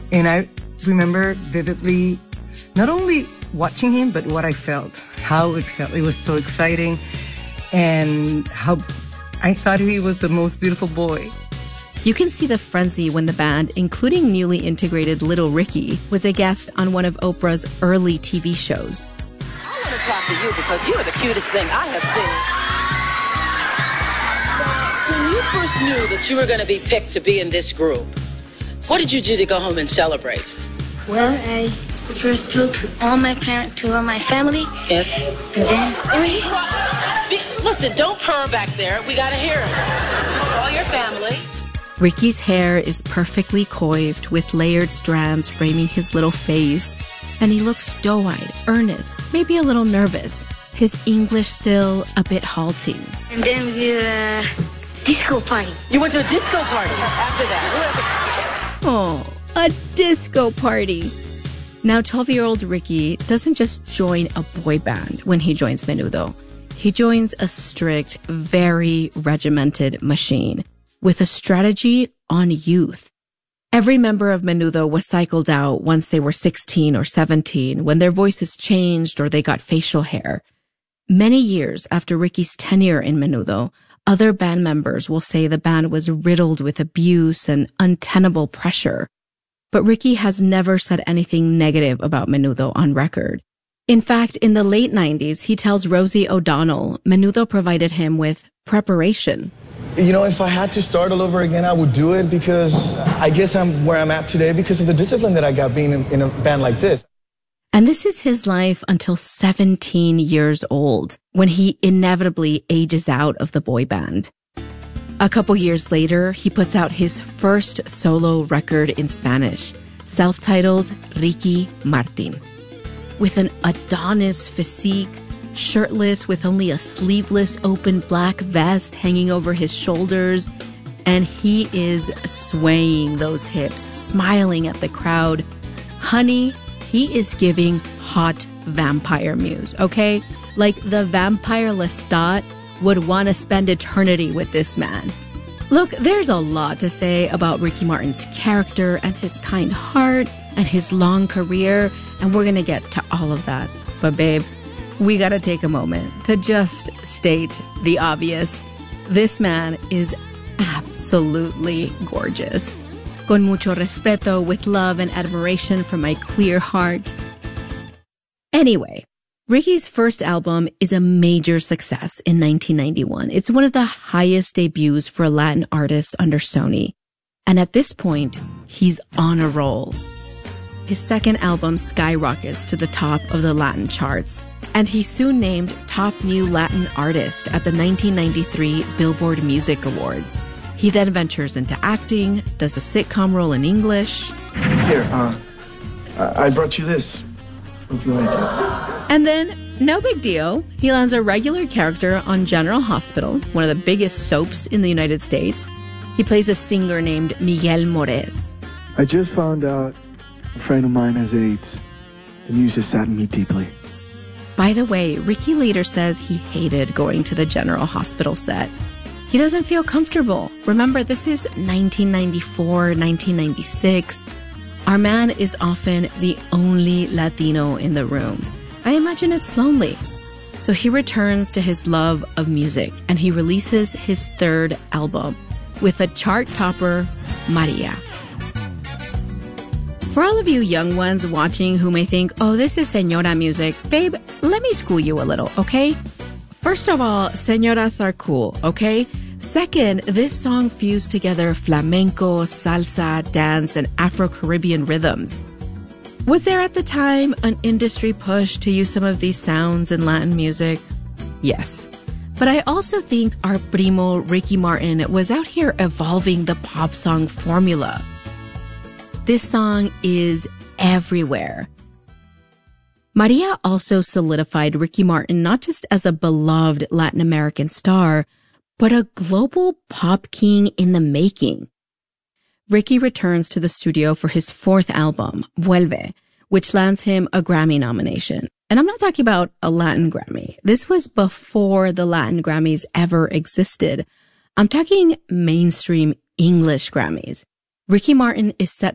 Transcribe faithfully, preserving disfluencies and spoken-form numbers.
And I remember vividly not only watching him, but what I felt, how it felt. It was so exciting, and how I thought he was the most beautiful boy. You can see the frenzy when the band, including newly integrated Little Ricky, was a guest on one of Oprah's early T V shows. I want to talk to you because you are the cutest thing I have seen. When you first knew that you were going to be picked to be in this group, what did you do to go home and celebrate? Well, I first took all my parents to all my family. Yes. And then... Listen, don't purr back there. We got to hear it. All your family. Ricky's hair is perfectly coiffed with layered strands framing his little face, and he looks doe-eyed, earnest, maybe a little nervous. His English still a bit halting. And then we did a disco party. You went to a disco party after that. Oh, a disco party. Now, twelve-year-old Ricky doesn't just join a boy band when he joins Menudo. He joins a strict, very regimented machine with a strategy on youth. Every member of Menudo was cycled out once they were sixteen or seventeen, when their voices changed or they got facial hair. Many years after Ricky's tenure in Menudo, other band members will say the band was riddled with abuse and untenable pressure. But Ricky has never said anything negative about Menudo on record. In fact, in the late nineties, he tells Rosie O'Donnell Menudo provided him with preparation. You know, if I had to start all over again, I would do it because I guess I'm where I'm at today because of the discipline that I got being in, in a band like this. And this is his life until seventeen years old, when he inevitably ages out of the boy band. A couple years later, he puts out his first solo record in Spanish, self-titled Ricky Martin. With an Adonis physique, shirtless with only a sleeveless open black vest hanging over his shoulders, and he is swaying those hips, smiling at the crowd. Honey, he is giving hot vampire muse, okay? Like the vampire Lestat would want to spend eternity with this man. Look, there's a lot to say about Ricky Martin's character and his kind heart and his long career, and we're going to get to all of that. But babe, we got to take a moment to just state the obvious. This man is absolutely gorgeous. Con mucho respeto, with love and admiration from my queer heart. Anyway, Ricky's first album is a major success in nineteen ninety-one. It's one of the highest debuts for a Latin artist under Sony. And at this point, he's on a roll. His second album skyrockets to the top of the Latin charts, and he's soon named Top New Latin Artist at the nineteen ninety-three Billboard Music Awards. He then ventures into acting, does a sitcom role in English. Here, uh, I brought you this. Hope you like it. And then, no big deal, he lands a regular character on General Hospital, one of the biggest soaps in the United States. He plays a singer named Miguel Mores. I just found out a friend of mine has AIDS. The news has saddened me deeply. By the way, Ricky later says he hated going to the General Hospital set. He doesn't feel comfortable. Remember, this is nineteen ninety-four, nineteen ninety-six. Our man is often the only Latino in the room. I imagine it's lonely. So he returns to his love of music, and he releases his third album with a chart topper, Maria. For all of you young ones watching who may think, oh, this is señora music, babe, let me school you a little, okay? First of all, señoras are cool, okay? Second, this song fused together flamenco, salsa, dance, and Afro-Caribbean rhythms. Was there at the time an industry push to use some of these sounds in Latin music? Yes. But I also think our primo Ricky Martin was out here evolving the pop song formula. This song is everywhere. Maria also solidified Ricky Martin not just as a beloved Latin American star, but a global pop king in the making. Ricky returns to the studio for his fourth album, Vuelve, which lands him a Grammy nomination. And I'm not talking about a Latin Grammy. This was before the Latin Grammys ever existed. I'm talking mainstream English Grammys. Ricky Martin is set